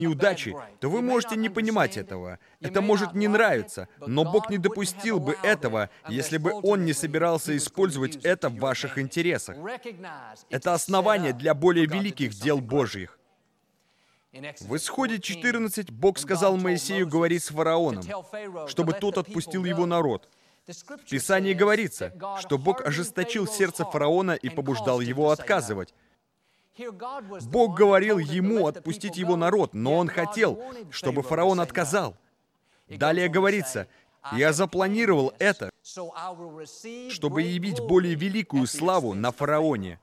неудачи, то вы можете не понимать этого. Это может не нравиться, но Бог не допустил бы этого, если бы Он не собирался использовать это в ваших интересах. Это основание для более великих дел Божьих. В Исходе 14 Бог сказал Моисею говорить с фараоном, чтобы тот отпустил его народ. В Писании говорится, что Бог ожесточил сердце фараона и побуждал его отказывать. Бог говорил ему отпустить его народ, но он хотел, чтобы фараон отказал. Далее говорится, «Я запланировал это, чтобы явить более великую славу на фараоне».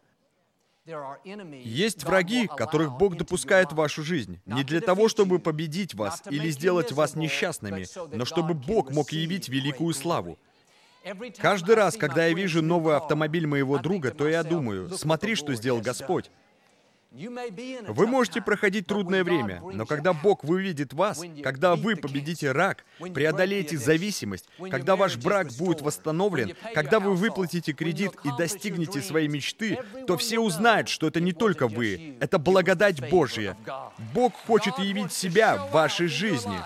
Есть враги, которых Бог допускает в вашу жизнь, не для того, чтобы победить вас или сделать вас несчастными, но чтобы Бог мог явить великую славу. Каждый раз, когда я вижу новый автомобиль моего друга, то я думаю, смотри, что сделал Господь. Вы можете проходить трудное время, но когда Бог выведет вас, когда вы победите рак, преодолеете зависимость, когда ваш брак будет восстановлен, когда вы выплатите кредит и достигнете своей мечты, то все узнают, что это не только вы, это благодать Божья. Бог хочет явить себя в вашей жизни.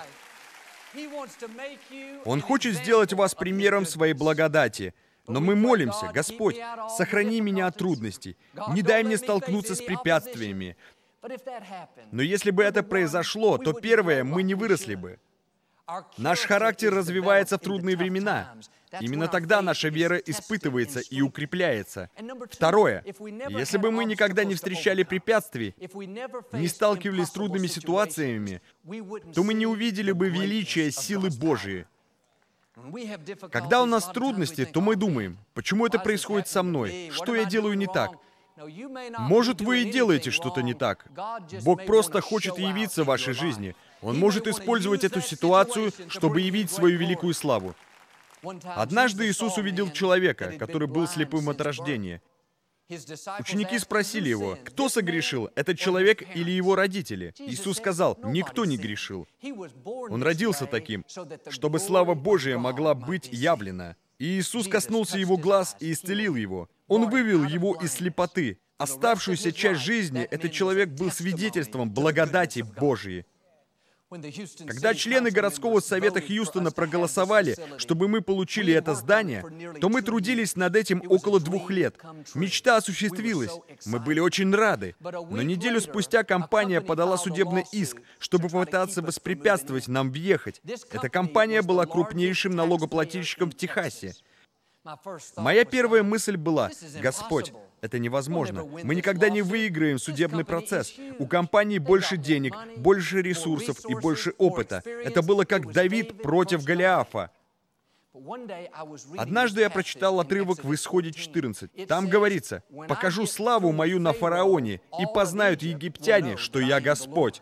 Он хочет сделать вас примером своей благодати. Но мы молимся, Господь, сохрани меня от трудностей, не дай мне столкнуться с препятствиями. Но если бы это произошло, то первое, мы не выросли бы. Наш характер развивается в трудные времена. Именно тогда наша вера испытывается и укрепляется. Второе, если бы мы никогда не встречали препятствий, не сталкивались с трудными ситуациями, то мы не увидели бы величия силы Божией. Когда у нас трудности, то мы думаем, почему это происходит со мной? Что я делаю не так? Может, вы и делаете что-то не так. Бог просто хочет явиться в вашей жизни. Он может использовать эту ситуацию, чтобы явить свою великую славу. Однажды Иисус увидел человека, который был слепым от рождения. Ученики спросили его, кто согрешил, этот человек или его родители? Иисус сказал, никто не грешил. Он родился таким, чтобы слава Божия могла быть явлена. И Иисус коснулся его глаз и исцелил его. Он вывел его из слепоты. Оставшуюся часть жизни этот человек был свидетельством благодати Божией. Когда члены городского совета Хьюстона проголосовали, чтобы мы получили это здание, то мы трудились над этим около 2 лет. Мечта осуществилась. Мы были очень рады. Но неделю спустя компания подала судебный иск, чтобы попытаться воспрепятствовать нам въехать. Эта компания была крупнейшим налогоплательщиком в Техасе. Моя первая мысль была, «Господь, это невозможно. Мы никогда не выиграем судебный процесс. У компании больше денег, больше ресурсов и больше опыта. Это было как Давид против Голиафа». Однажды я прочитал отрывок в Исходе 14. Там говорится, «Покажу славу мою на фараоне, и познают египтяне, что я Господь».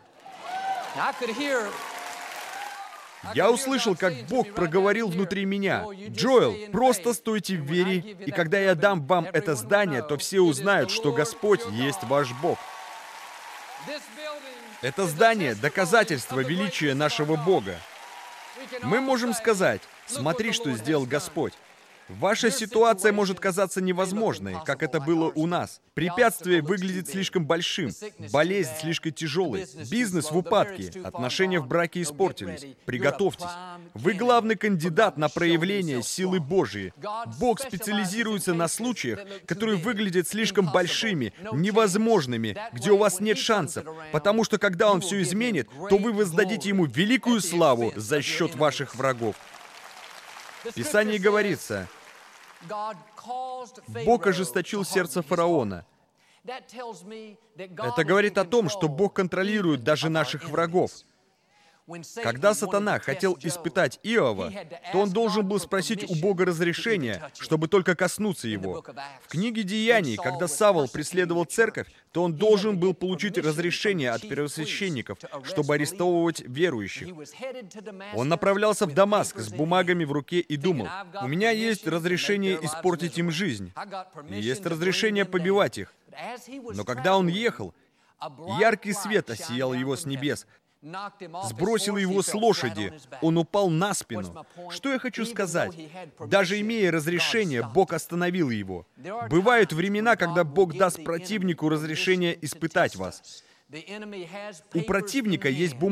Я услышал, как Бог проговорил внутри меня, «Джоэл, просто стойте в вере, и когда я дам вам это здание, то все узнают, что Господь есть ваш Бог». Это здание — доказательство величия нашего Бога. Мы можем сказать, «Смотри, что сделал Господь». Ваша ситуация может казаться невозможной, как это было у нас. Препятствие выглядит слишком большим, болезнь слишком тяжелой, бизнес в упадке, отношения в браке испортились. Приготовьтесь. Вы главный кандидат на проявление силы Божией. Бог специализируется на случаях, которые выглядят слишком большими, невозможными, где у вас нет шансов, потому что когда Он все изменит, то вы воздадите Ему великую славу за счет ваших врагов. В Писании говорится, Бог ожесточил сердце фараона. Это говорит о том, что Бог контролирует даже наших врагов. Когда сатана хотел испытать Иова, то он должен был спросить у Бога разрешения, чтобы только коснуться его. В книге Деяний, когда Савл преследовал церковь, то он должен был получить разрешение от первосвященников, чтобы арестовывать верующих. Он направлялся в Дамаск с бумагами в руке и думал, «У меня есть разрешение испортить им жизнь, и есть разрешение побивать их». Но когда он ехал, яркий свет осиял его с небес, сбросил его с лошади, он упал на спину. Что я хочу сказать? Даже имея разрешение, Бог остановил его. Бывают времена, когда Бог даст противнику разрешение испытать вас. У противника есть